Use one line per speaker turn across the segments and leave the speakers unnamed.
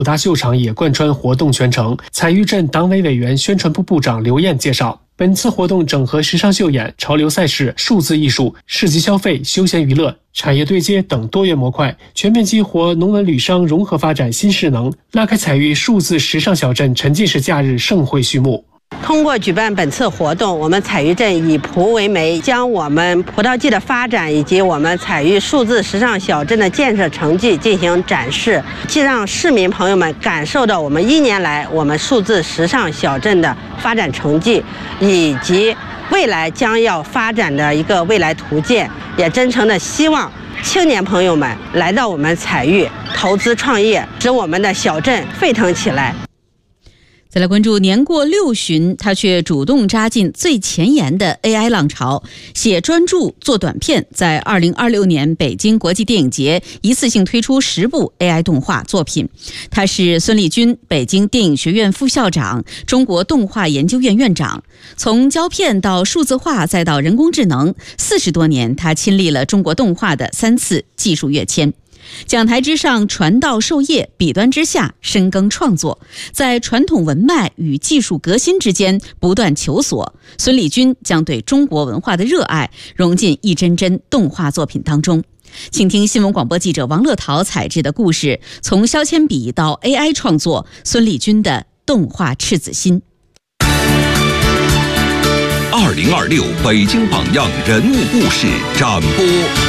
大秀场也贯穿活动全程。采育镇党委委员、宣传部部长刘艳介绍，本次活动整合时尚秀演、潮流赛事、数字艺术、市集消费、休闲娱乐、产业对接等多元模块，全面激活农文旅商融合发展新势能，拉开采育数字时尚小镇沉浸式假日盛会序幕。
通过举办本次活动，我们采育镇以葡为媒，将我们葡萄季的发展以及我们采育数字时尚小镇的建设成绩进行展示，既让市民朋友们感受到我们1年来我们数字时尚小镇的发展成绩，以及未来将要发展的一个未来图鉴，也真诚的希望青年朋友们来到我们采育投资创业，使我们的小镇沸腾起来。
再来关注年过6旬，他却主动扎进最前沿的 AI 浪潮，写专著、做短片，在2026年北京国际电影节一次性推出10部 AI 动画作品。他是孙立军，北京电影学院副校长，中国动画研究院院长。从胶片到数字化再到人工智能，40多年，他亲历了中国动画的3次技术跃迁。讲台之上传道授业，笔端之下深耕创作，在传统文脉与技术革新之间不断求索。孙立军将对中国文化的热爱融进一帧帧动画作品当中。请听新闻广播记者王乐桃采制的故事，从削铅笔到 AI 创作，孙立军的动画赤子心。
2026北京榜样人物故事展播。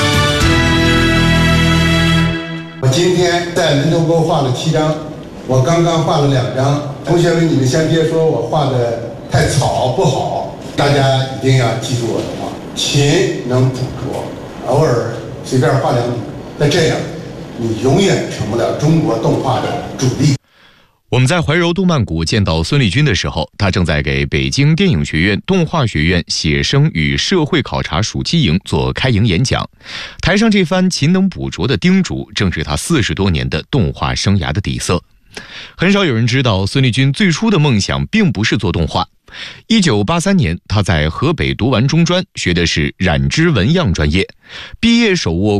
我今天在门头沟画了7张，我刚刚画了2张。同学们，你们先别说我画的太草不好，大家一定要记住我的话：勤能补拙，偶尔随便画2笔，那这样你永远成不了中国动画的主力。
我们在怀柔动漫谷见到孙立军的时候，他正在给北京电影学院动画学院写生与社会考察暑期营做开营演讲。台上这番勤能补拙的叮嘱，正是他40多年的动画生涯的底色。很少有人知道，孙立军最初的梦想并不是做动画。1983年，他在河北读完中专，学的是染织纹样专业，毕业手握